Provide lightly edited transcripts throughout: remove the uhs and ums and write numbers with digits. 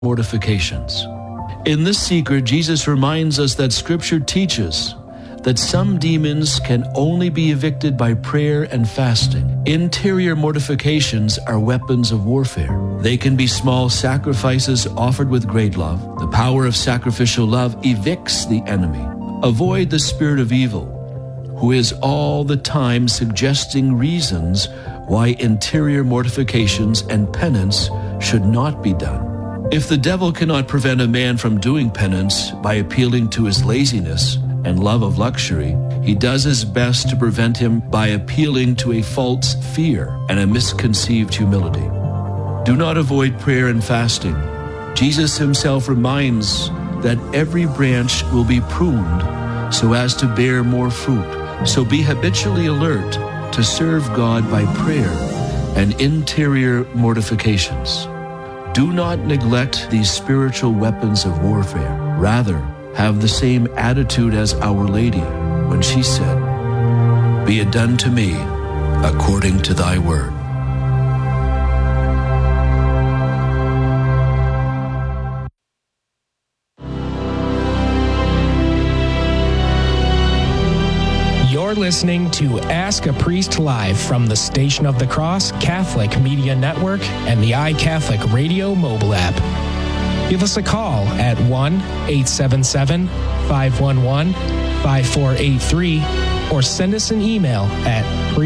mortifications. In this secret, Jesus reminds us that Scripture teaches that some demons can only be evicted by prayer and fasting. Interior mortifications are weapons of warfare. They can be small sacrifices offered with great love. The power of sacrificial love evicts the enemy. Avoid the spirit of evil, who is all the time suggesting reasons why interior mortifications and penance should not be done. If the devil cannot prevent a man from doing penance by appealing to his laziness and love of luxury, he does his best to prevent him by appealing to a false fear and a misconceived humility. Do not avoid prayer and fasting. Jesus himself reminds that every branch will be pruned so as to bear more fruit. So be habitually alert to serve God by prayer and interior mortifications. Do not neglect these spiritual weapons of warfare. Rather, have the same attitude as Our Lady when she said, "Be it done to me according to thy word." You're listening to Ask a Priest Live from the Station of the Cross Catholic Media Network and the iCatholic Radio mobile app. Give us a call at 1-877-511-5483 or send us an email at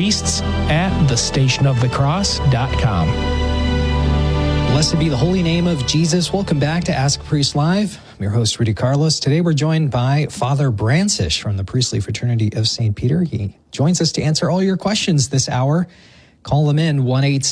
priests@thestationofthecross.com. Blessed be the holy name of Jesus. Welcome back to Ask a Priest Live. I'm your host, Rudy Carlos. Today we're joined by Father Brancish from the Priestly Fraternity of St. Peter. He joins us to answer all your questions this hour. Call them in,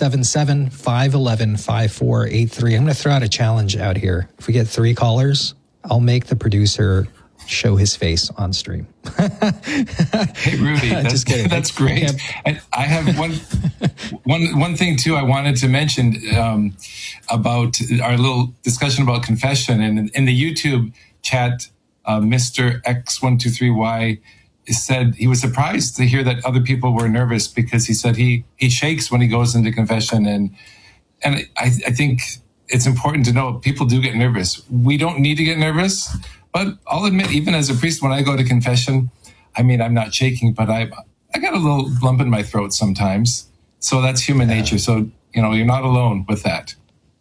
1-877-511-5483. I'm going to throw out a challenge out here. If we get 3 callers, I'll make the producer show his face on stream. Hey, Rudy, just kidding. That's great. And I have one thing, too, I wanted to mention about our little discussion about confession. And in the YouTube chat, Mr. X123Y said he was surprised to hear that other people were nervous because he said he shakes when he goes into confession. And I think it's important to know people do get nervous. We don't need to get nervous, but I'll admit, even as a priest, when I go to confession, I mean, I'm not shaking, but I got a little lump in my throat sometimes. So that's human nature. So, you're not alone with that.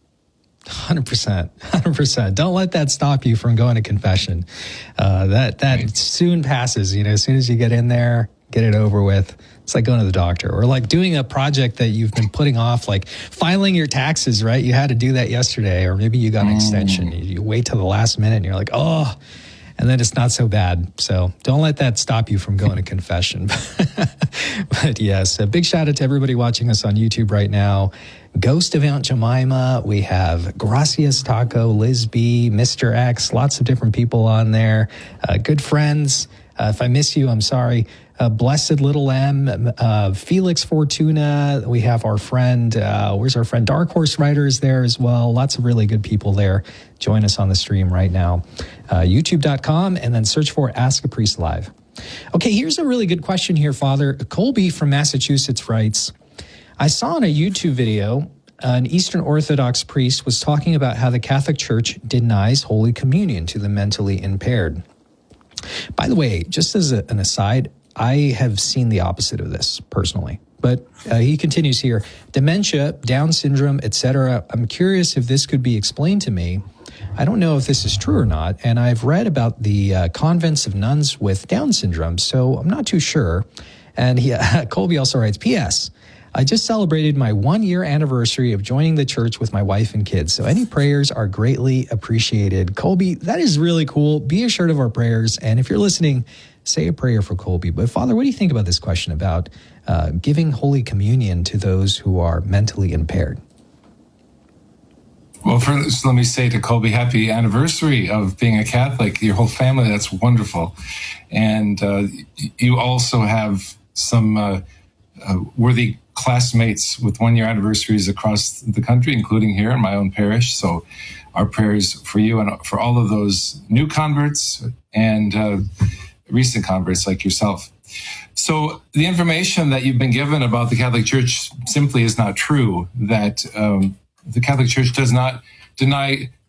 100%. Don't let that stop you from going to confession. That right. Soon passes, as soon as you get in there, get it over with. It's like going to the doctor or like doing a project that you've been putting off, like filing your taxes, right? You had to do that yesterday, or maybe you got an extension. You wait till the last minute and you're like, oh, and then it's not so bad. So don't let that stop you from going to confession. But yes, a big shout out to everybody watching us on YouTube right now. Ghost of Aunt Jemima. We have Gracias Taco, Liz B, Mr. X, lots of different people on there. Good friends. If I miss you, I'm sorry. Blessed Little M, Felix Fortuna. We have our friend, where's our friend? Dark Horse Rider is there as well. Lots of really good people there. Join us on the stream right now. YouTube.com and then search for Ask a Priest Live. Okay, here's a really good question here, Father. Colby from Massachusetts writes, I saw in a YouTube video, an Eastern Orthodox priest was talking about how the Catholic Church denies Holy Communion to the mentally impaired. By the way, just as an aside, I have seen the opposite of this personally. But he continues here, dementia, Down syndrome, etc. I'm curious if this could be explained to me. I don't know if this is true or not, and I've read about the convents of nuns with Down syndrome, so I'm not too sure. And Colby also writes, P.S. I just celebrated my 1-year anniversary of joining the church with my wife and kids, so any prayers are greatly appreciated. Colby, that is really cool. Be assured of our prayers, and if you're listening, say a prayer for Colby. But Father, what do you think about this question about giving Holy Communion to those who are mentally impaired? Well, first, let me say to Colby, happy anniversary of being a Catholic. Your whole family, that's wonderful. And you also have some worthy classmates with 1-year anniversaries across the country, including here in my own parish. So our prayers for you and for all of those new converts and recent converts like yourself. So the information that you've been given about the Catholic Church simply is not true, that the Catholic Church does not deny